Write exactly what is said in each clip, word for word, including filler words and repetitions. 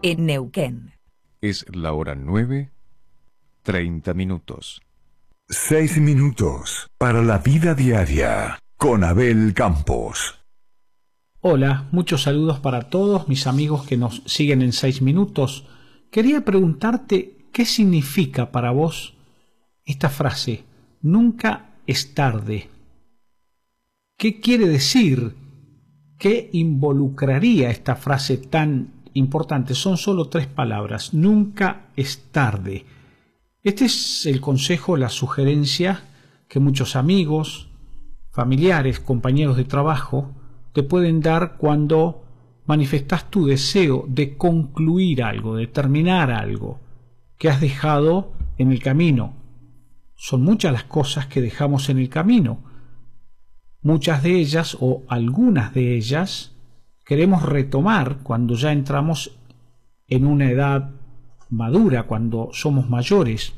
en Neuquén. Es la hora nueve, treinta minutos. Seis minutos para la vida diaria con Abel Campos. Hola, muchos saludos para todos mis amigos que nos siguen en seis minutos. Quería preguntarte qué significa para vos esta frase, nunca es tarde. ¿Qué quiere decir? ¿Qué involucraría esta frase tan importante? Son solo tres palabras, nunca es tarde. Este es el consejo, la sugerencia que muchos amigos, familiares, compañeros de trabajo te pueden dar cuando manifestas tu deseo de concluir algo, de terminar algo que has dejado en el camino. Son muchas las cosas que dejamos en el camino. Muchas de ellas o algunas de ellas queremos retomar cuando ya entramos en una edad madura, cuando somos mayores,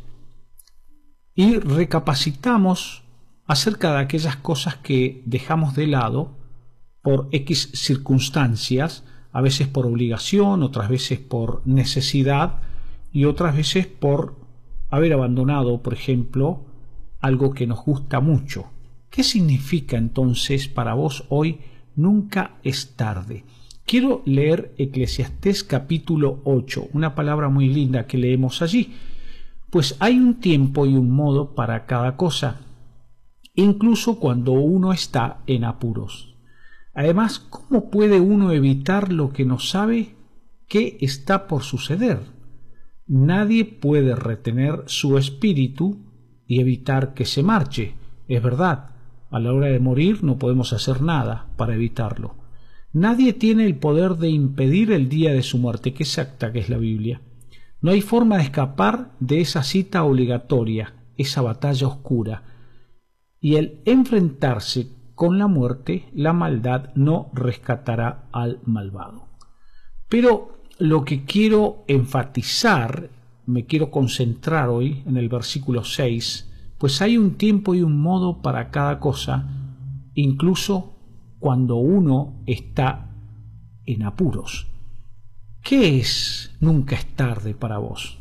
y recapacitamos acerca de aquellas cosas que dejamos de lado por X circunstancias, a veces por obligación, otras veces por necesidad y otras veces por haber abandonado, por ejemplo, algo que nos gusta mucho. ¿Qué significa entonces para vos hoy nunca es tarde? Quiero leer Eclesiastés capítulo ocho, una palabra muy linda que leemos allí. Pues hay un tiempo y un modo para cada cosa, incluso cuando uno está en apuros. Además, ¿cómo puede uno evitar lo que no sabe que está por suceder? Nadie puede retener su espíritu y evitar que se marche. Es verdad, a la hora de morir no podemos hacer nada para evitarlo. Nadie tiene el poder de impedir el día de su muerte. Qué exacta que es la Biblia. No hay forma de escapar de esa cita obligatoria, esa batalla oscura. Y el enfrentarse con la muerte, la maldad no rescatará al malvado. Pero lo que quiero enfatizar, me quiero concentrar hoy en el versículo seis, pues hay un tiempo y un modo para cada cosa, incluso cuando uno está en apuros. ¿Qué es nunca es tarde para vos?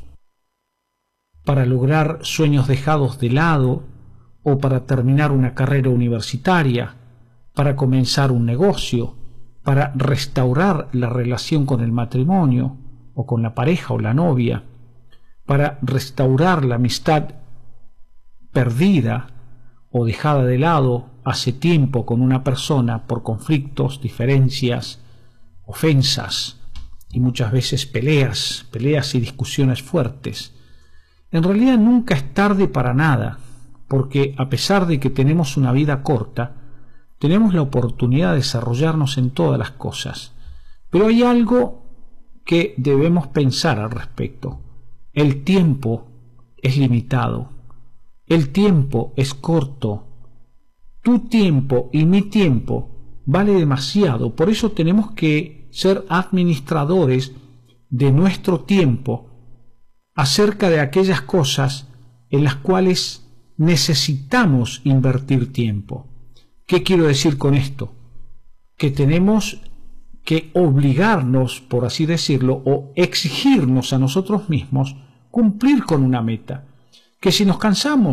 ¿Para lograr sueños dejados de lado? ¿O para terminar una carrera universitaria? ¿Para comenzar un negocio? ¿Para restaurar la relación con el matrimonio? ¿O con la pareja o la novia? ¿Para restaurar la amistad perdida o dejada de lado hace tiempo con una persona por conflictos, diferencias, ofensas y muchas veces peleas, peleas y discusiones fuertes? En realidad nunca es tarde para nada, porque a pesar de que tenemos una vida corta, tenemos la oportunidad de desarrollarnos en todas las cosas. Pero hay algo que debemos pensar al respecto. El tiempo es limitado. El tiempo es corto. Tu tiempo y mi tiempo vale demasiado. Por eso tenemos que ser administradores de nuestro tiempo acerca de aquellas cosas en las cuales necesitamos invertir tiempo. ¿Qué quiero decir con esto? Que tenemos que obligarnos, por así decirlo, o exigirnos a nosotros mismos cumplir con una meta. Que si nos cansamos